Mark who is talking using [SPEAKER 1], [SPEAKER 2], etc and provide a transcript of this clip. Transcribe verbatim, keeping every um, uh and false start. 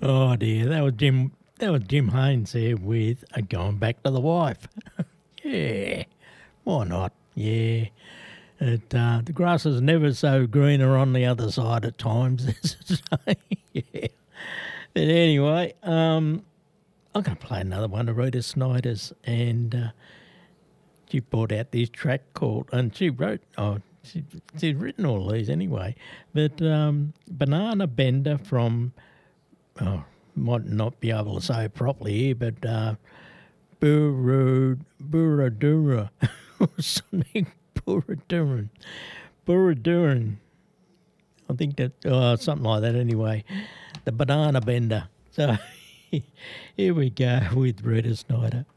[SPEAKER 1] Oh dear, that was Jim. That was Jim Haynes there with uh, going back to the wife. Yeah, why not? Yeah, it, uh, the grass is never so greener on the other side at times. Yeah, but anyway, um, I'm going to play another one of Rita Snyder's, and uh, she brought out this track called, and she wrote. Oh, she, she's written all these anyway, but um, Banana Bender from. Oh, might not be able to say it properly here, but uh, Buru, Buradura, or something, Buraduran, Buraduran. I think that, uh, something like that anyway. The Banana Bender. So here we go with Rita Snyder.